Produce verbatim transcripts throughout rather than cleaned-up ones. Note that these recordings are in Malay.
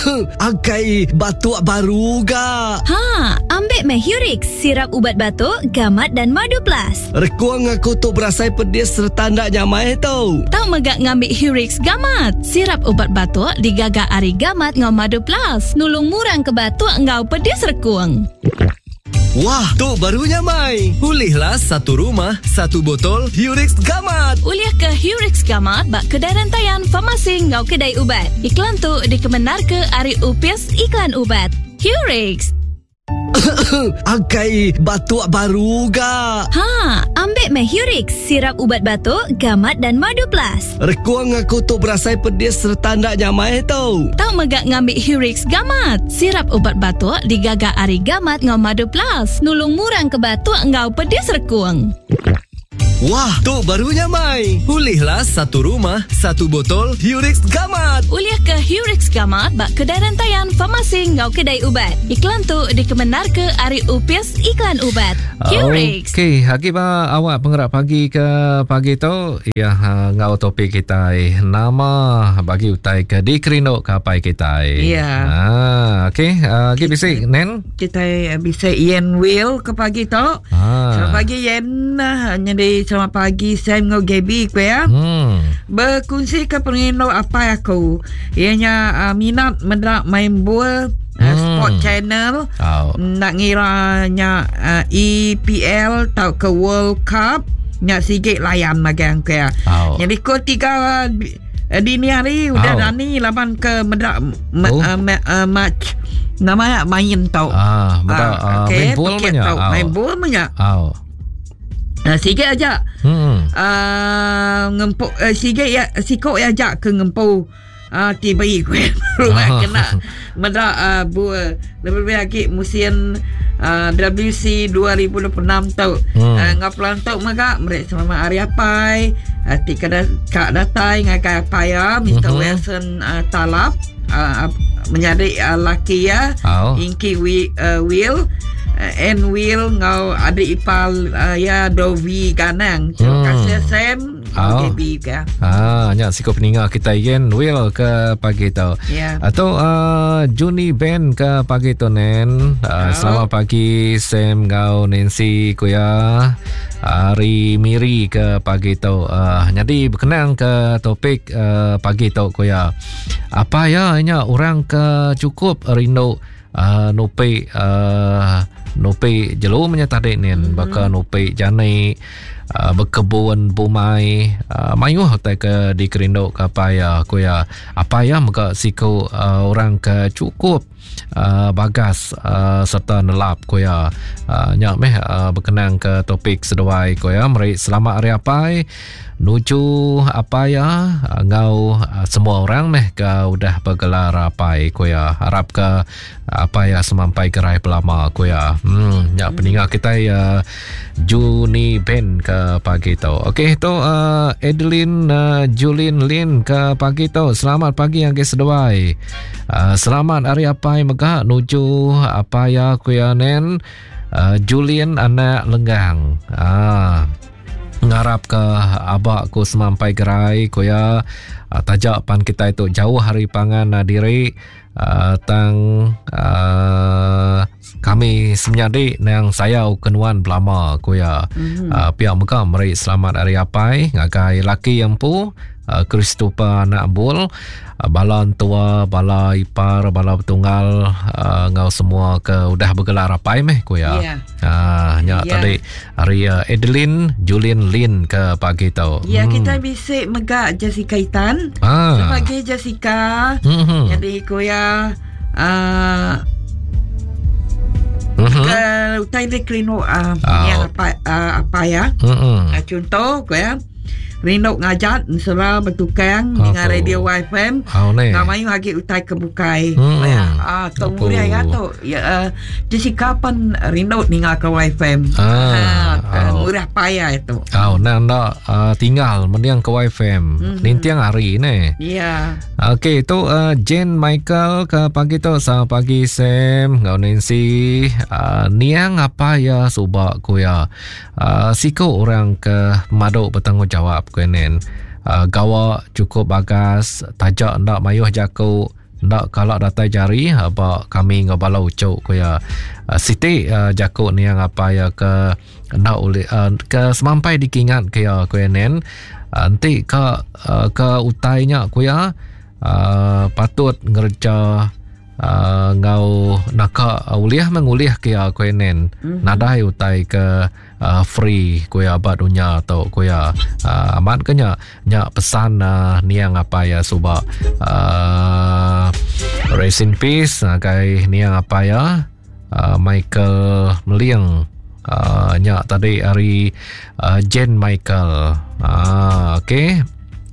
Agai, batuk baru ga. Ha, ambil Mehurix, sirap ubat batuk, gamat dan madu plus. Rekuang aku tu berasai pedis serta ndak nyamai tau. Tahu megak ngambil Hurix gamat, sirap ubat batuk digagak ari gamat ngau madu plus. Nulung murang ke batuk ngau pedis rekuang. Wah, tu barunya Mai. Pulihlah satu rumah, satu botol Hurix Gamat. Uliah ke Hurix Gamat bak kedai rantaian farmasi ngau kedai ubat. Iklan tu dikemenar ke Ari Upias Iklan Ubat. Hurix. Agai, batuk baru ga. Ha, ambil Mehurix, sirap ubat batuk, gamat dan madu plus. Rekuang aku tu berasai pedis serta ndak nyamai tau. Tahu megak ngambil Hurix Gamat, sirap ubat batuk digagak ari gamat ngau madu plus. Nulung murang ke batuk ngau pedis rekuang. Wah, tu barunya Mai. Pulihlah satu rumah, satu botol Hurix Gamat. Uliah ke Hurix Gamat bak kedai rantaian farmasi ngau kedai ubat. Iklan tu dikemenar ke Ari Upias Iklan Ubat. Hurix. Okey, Hakibah awak penggerak pagi ke pagi tu ya ngau topik kita nama bagi utai ke dikerinok kapai kita. Ya. Ah, okey, uh, kita bisik nen. Kita bisa Ian Will ke pagi tu. Ah. Selamat pagi Ian. Hanya di selamat pagi Sam ngau Gaby ku ya. Hmm. Berkongsi ke pengino apa aku. Ianya uh, minat mendak main bola. Uh, Hmm. Sport Channel. Oh. Nak ngiranya uh, E P L tau ke World Cup. Nak sikit layan magang ke. Oh. Jadi ko tiga uh, dini hari udah Oh. Dani laban ke mendak ma, Oh. uh, ma, uh, match namanya main tau. Ah, betul. Ah, Uh, okey, main bola paket banyak. tau. Main bola banyak. Oh. Nah, sikit aja. Hmm. Uh, ngempuk uh, sikit ya sikok ya ajak ke ngempuk uh, tiba gue rumah kena mendak uh, buat lebih lagi musim uh, W C dua ribu dua puluh enam tau. Hmm. Uh, ngaplan tau maka mereka selama hari apai uh, tika da, kak datai ngakai apa ya mister Mhm. Wilson uh, talap uh, menjadi uh, laki ya Oh. Inki wi, uh, Will uh, and Will ngau adik ipal uh, ya Dovi Ganang. Terima Hmm. kasih Sam. Oh. Gaby ka. Ah, nyak siko peninggal kita Yen Will ke pagi tu. Ya. Atau uh, Juni Ben ke pagi tu nen. Uh, Oh. Selamat pagi Sam Gau Nancy Kuya. Ari Miri ke pagi tu. Uh, jadi berkenaan ke topik uh, pagi tu Kuya. Apa ya nya orang ke cukup rindu uh, nupi uh, nupi jelu menyatadik nen mm-hmm. baka nupi jani uh, berkebun bumai uh, mayuh tai ke dikerindo ke apa ya Kuya. Apa ya maka siku uh, orang ke cukup Uh, bagas uh, serta nelap Kuya. Uh, nyak meh uh, berkenaan ke topik seduai Kuya. Mari selamat hari apai nuju apa ya uh, ngau uh, semua orang meh ke udah bergelar apai Kuya. Harap ke apa ya semampai gerai pelama Kuya. Hmm, nyak peninggal kita ya Juni Ben ke pagi tu. Okey tu uh, Adeline uh, Julin Lin ke pagi tu. Selamat pagi yang ke seduai. Uh, selamat hari apai megah nuju apa ya Kuya nen uh, Julian anak lenggang. Ah, ngarap ke abak ku semampai gerai Kuya. Uh, tajak pan kita itu jauh hari pangan uh, diri uh, tang uh, kami semenyadi yang saya kenuan belama Kuya. Mm-hmm. Uh, pihak Mekah meri selamat hari apai ngagai laki yang pu Kristopa uh, anak bul uh, bala tua bala ipar bala betunggal uh, ngau semua ke udah bergelar apai meh Kuya. Ya. Ah, nya Ya. tadi hari uh, Adeline Julian Lin ke pagi tu. Ya, kita bisa megak Jessica Itan. Ah. Sebagai Jessica. Mhm. Jadi Kuya uh, Mhm. ke utai de krino uh, Oh. yang apa uh, apa ya? Mhm. Uh, contoh Kuya. Rino ngajat Sera bertukang Apa? dengan radio Y F M. Oh ni. Ngamayu lagi utai kebukai. Hmm. Ya, ah kemudian ya tu. Ya uh, Jessica pan Rino ningal ke Y F M. Ah, Ah, oh. murah payah itu. Oh, nanda uh, tinggal mendiang ke Y F M. Mhm. Nintiang hari ni. Ya. Okey, tu uh, Jane Michael ke pagi tu. Selamat pagi Sam, ngau Nancy. Uh, niang apa ya subak Kuya. Uh, siko orang ke maduk bertanggungjawab kuenen. Uh, gawa cukup bagas, tajak ndak mayuh jaku ndak kalau datai jari apa kami ngabalau cok kuya uh, siti uh, jakut ni yang apa ya ke ndak oleh uh, ke semampai dikingat kuya kuya nen uh, nanti ke uh, ke utainya kuya uh, patut ngerja uh, ngau naka uliah menguliah kuya kuya nen mm-hmm. nadai utai ke Uh, free kuya abad dunia atau kuya uh, amat kenya nya pesan uh, ni yang apa ya suba uh, rest in peace uh, kai ni yang apa ya uh, Michael Meliang uh, nya tadi hari uh, Jen Michael uh, okey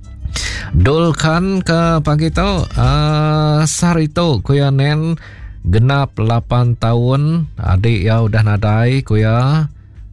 Dulkan ke pagi tu uh, Sarito kuya nen genap lapan tahun adik ya udah nadai kuya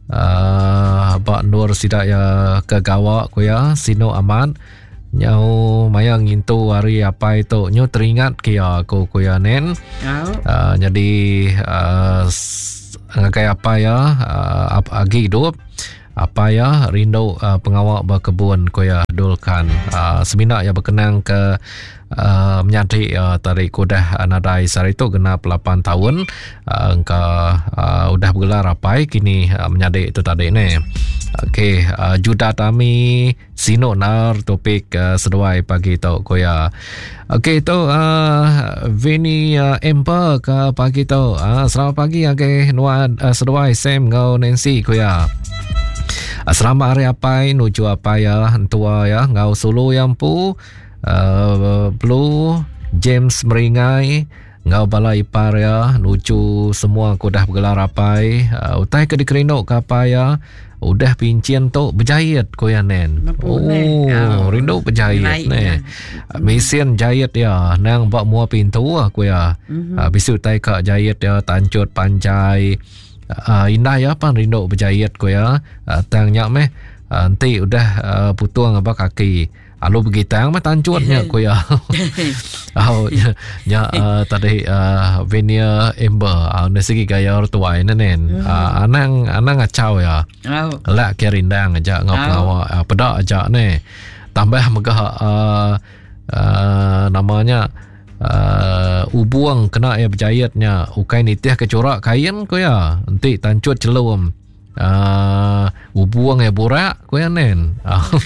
Uh, Abak Nur sidak ya ke gawak kuya Sino Amat nyau mayang intu hari apa itu nyu teringat kia aku kuya nen oh. uh, jadi uh, ngakai apa ya uh, apa agi hidup apa ya rindu uh, pengawak berkebun kuya Dulkan uh, semina ya berkenang ke uh, menyadi uh, tarik kudah nadai sari itu genap lapan tahun uh, engka uh, udah bergelar apa kini uh, menyadi itu tadi ni. Okey, uh, juda kami sino nar topik uh, seduai pagi tu kuya. Okey tu uh, Vini uh, Emper ke pagi tu. Uh, selamat pagi okey nuan uh, seduai Sam ngau Nancy kuya. Selamat hari apa nuju apa ya tua ya ngau solo yang pu uh, Blue James Meringai ngau bala ipar ya nuju semua ku dah bergelar apa uh, utai ke dikerinok ke apa ya udah pincian tu berjayat ko ya nen oh oh rindu berjayat ne mesin jayat ya nang bak mua pintu aku ya mm-hmm. uh, bisu tai ka jayat ya tancut panjai Uh, indah ya pan rindu berjayat ko ya uh, tangnya meh uh, nanti udah uh, putuang apa kaki alu begitang mah tancutnya ko ya oh ya, ya uh, tadi uh, Venia Ember uh, nasi gaya ortuai nenen uh, anang anang ngacau ya oh. Lah kerindang aja ngap ngawa uh, pedak aja ne tambah megah uh, uh, namanya Uh, ubuang kena ya berjayatnya ukai nitih kecorak kain ko ya nanti tancut celum uh, ubuang ya borak ko ya nen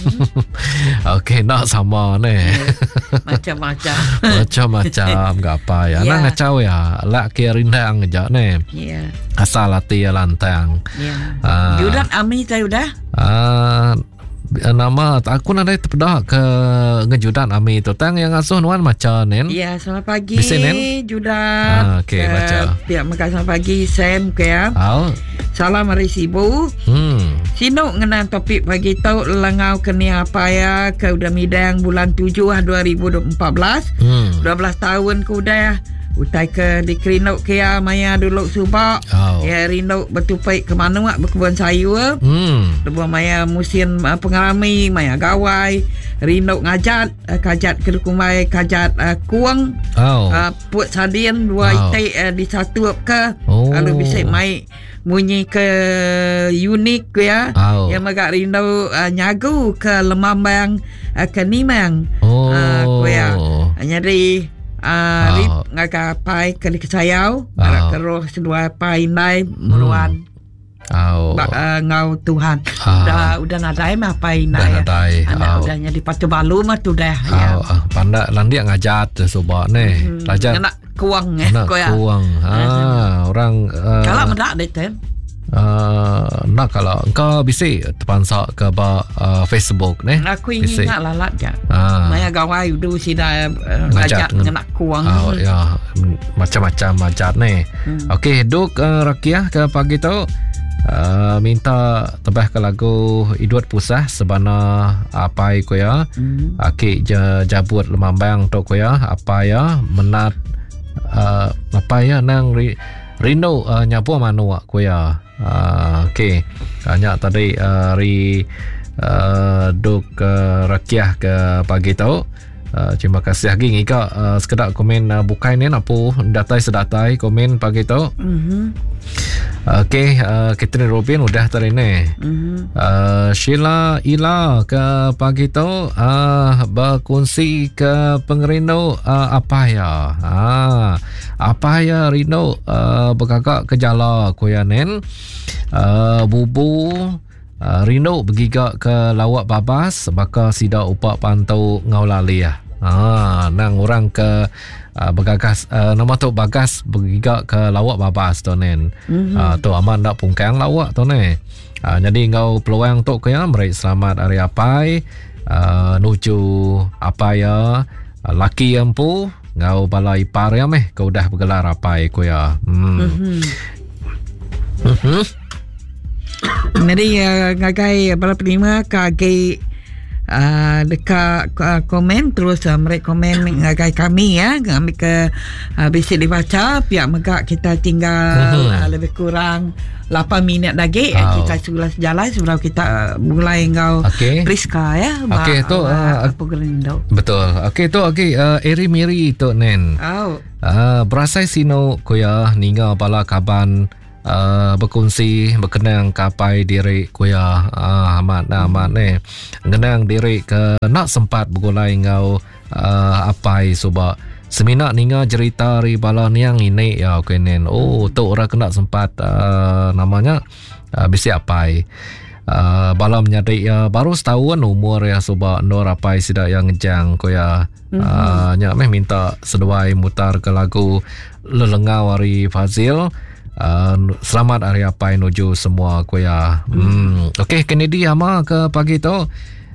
okey nak sama ne macam-macam macam-macam enggak apa ya yeah. Nak ngacau ya lak ke rindang aja ne yeah. Asal hati ya lantang yeah. uh, Yudan Ami saya udah uh, nama aku nak terpedak ke ngejudan Ami tu tang yang asuh nuan macam nen. Ya, selamat pagi Judan. Ah, okey baca. Pihak Mekah selamat pagi Sam ke ya. Oh. Salam hari Sibu. Hmm. Sino ngenang topik pagi tu lengau keni apa ya ke udah midang bulan tujuh dua ribu empat belas. Hmm. dua belas tahun ke udah ya. Utai ke di Kerinok ke ya maya dulu subak oh. Ya Rinok bertupai ke mana wak berkebun sayur hmm. Lepas maya musim uh, pengalami maya gawai Rinok ngajat uh, kajat ke dukumai kajat uh, kuang oh. uh, Puat sadin dua oh. itai uh, di satu ke oh. Lalu bisa mai munyi ke unik ke ya oh. Yang magak Rinok uh, nyagu ke Lemambang uh, ke Nimang oh. uh, ke ya jadi Ah, uh, oh. Ngaka pai ke kesayau, ngak keroh sedua pai nai meluan. Oh. Ba, uh, ngau Tuhan. Oh. Udah udah nadai mah pai nai. Anak oh. udahnya di Patu Balu mah tu dah. Oh. Ya. Uh, panda landia ngajat soba ne. Hmm. Lajat. Anak kuang eh ko ya. Kuang. Ah, orang uh, kalau mendak deh tem. Uh, nak kalau engkau bisa terpansak ke ba, uh, Facebook ne aku ingin nak lalat je ah. Maya gawai dulu si dah uh, ngajak nak kuang oh, ya macam-macam majat ne hmm. Okey duk uh, rakyah ke pagi tu uh, minta tebah ke lagu Idut Pusah sebana apa ko ya hmm. Aki je jabut Lemambang tu ko ya apa ya menat uh, apa ya nang ri, rindu uh, nyapu manu ko ya. Uh, Okey, banyak tadi uh, ri uh, duk uh, rakyah ke pagi tu. Uh, terima kasih lagi ngika uh, sekedar komen uh, bukai ni apa datai sedatai komen pagi tu. Mhm. Okey, uh, Catherine Robin udah tadi ni. Mhm. Uh, Sheila Ila ke pagi tu uh, berkongsi ke pengerino uh, apa ya? Ah, apa ya Rino uh, berkakak ke jala kuyanen. Uh, bubu uh, Rino bergigak ke lawak babas bakal sida upak pantau ngau lali ya. Ah, nang orang ke uh, bergagas uh, nama tu bagas bergigak ke lawak babas tu nen. Mm-hmm. Uh, tu aman dak pungkang lawak tu ne. Uh, jadi ngau peluang tu ke ya merai selamat hari apai uh, nuju apa ya uh, laki empu ngau bala ipar ya meh kau dah bergelar apai ku ya. Hmm. Mm-hmm. Mm-hmm. Jadi uh, ngagai bala penerima kagai Uh, dekat uh, komen terus uh, mereka komen ngagai kami ya kami ke uh, bisik dibaca pihak megak kita tinggal uh-huh. uh, lebih kurang lapan minit lagi oh. uh, kita sudah jalan sebelum kita uh, mulai ngau okay. Priska ya okey tu uh, apa gerindau betul okey tu okey uh, eri miri tu nen oh uh, berasai sino kuya ninga bala kaban Uh, berkongsi berkenang kapai diri kuya uh, amat nah, amat ni kenang diri ke nak sempat bergulai ngau uh, apai subak semina ninga cerita ri bala niang ini ya kenen oh tu orang kena sempat uh, namanya uh, bisi apai uh, bala menyadai uh, baru setahun umur ya subak ndor apai sidak yang ngejang kuya mm-hmm. uh, nyak meh minta seduai mutar ke lagu Lelengau hari Fazil. Uh, selamat hari apai nuju semua kuya. Hmm. Okey, Kennedy ama ke pagi tu. Uh,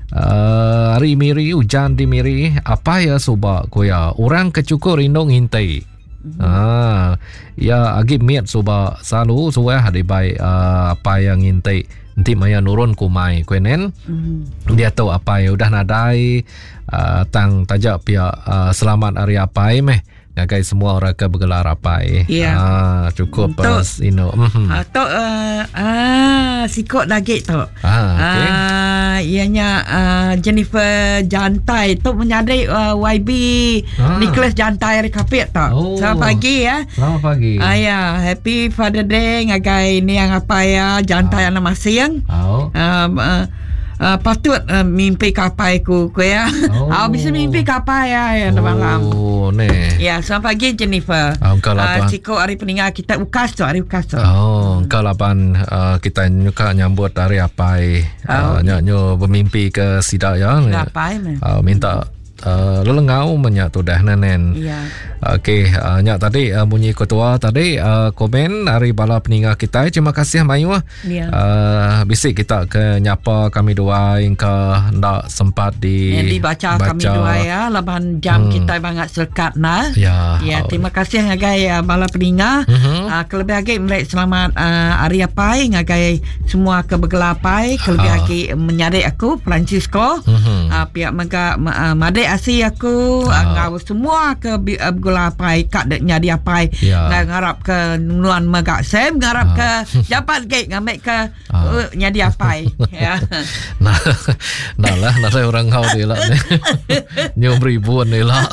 hari miri hujan di miri apa ya suba kuya. Orang kecukur rindong hintai. Hmm. Ah, ya agib miat suba selalu suwe hari baik uh, apa yang hintai. Nanti maya nurun kumai kuenen. Hmm. Dia tahu apa ya udah nadai uh, tang tajak pihak uh, selamat hari apai meh. Ngagai semua orang ke bergelar apai. Yeah. Ah, cukup pas you know. Mm-hmm. Ah, tu uh, ah sikok lagi tu. Ah, okey. Ah, ianya uh, Jennifer Jantai tu menyadai uh, Y B ah. Nicholas Jantai rekapit tu. Oh. Selamat pagi ya. Selamat pagi. Ah ya, happy Father Day ngagai ni yang apa ya Jantai ah. Anak masing. Oh. Uh, uh, Uh, patut uh, mimpi kapai ku ku ya. Oh. Uh, bisa mimpi kapai ya ya oh, malam. Oh, ne. Ya, selamat pagi Jennifer. Oh, uh, Siko hari peninggal kita ukas tu, hari ukas tu. Oh, hmm. Kalapan uh, kita nyuka nyambut hari apai. Oh. Uh, nyo bermimpi ke sidak ya. Ngapai meh. Uh, minta uh, lelengau menyatu dah nenen. Ya. Okey, uh, nyak tadi uh, bunyi ketua tadi uh, komen hari bala peninggal kita. Terima kasih Mayu. Ya. Uh, bisik kita ke nyapa kami dua hingga ndak sempat di yang dibaca baca. Kami dua ya laban jam hmm. kita banget selekat nah. Ya. Ya, terima kasih ngagai uh, bala peninggal. Uh-huh. Uh, kelebih lagi mereka selamat uh, hari apai ngagai semua ke bergelapai, kelebih lagi uh. menyadik aku Francisco. Uh-huh. Uh, pihak mega uh, madek asi aku uh. uh, ngau semua ke uh, bergelapai kat deknya dia apai. Ya. Ngarap ke nuan megak sem ngarap uh. ke japat ke ngambil ke uh. uh, nyadi apai. Ya. Nah, nah lah, nah saya orang kau dia lah ni. Nyum ribuan ni lah.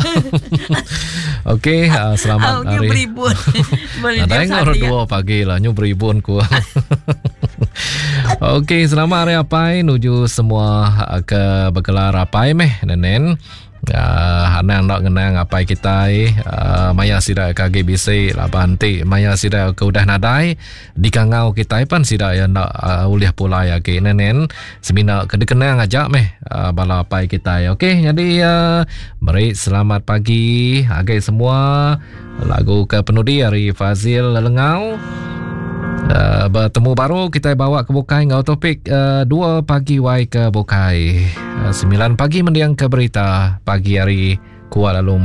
Okey, uh, selamat oh, hari. Nyum ribuan. Nah, dah ngor dua pagi lah, nyum ribuan ku. Okey, selamat hari apai nuju semua ke bergelar apai meh nenen. Uh, Hanang nak ngenang apa kita uh, Maya sida K G B C laban ti Maya sida ke udah nadai di kangau kita pan sida ya nak uh, uliah pula ya ke nenen semina ke dikenang aja meh uh, bala apa kita. Okey, jadi uh, mari selamat pagi agai semua lagu ke penudi hari Fazil Lelengau. Uh, bertemu baru kita bawa ke Bokai ngau topik uh, dua pagi wai ke Bokai uh, sembilan pagi mendiang ke berita pagi hari Kuala Lumpur.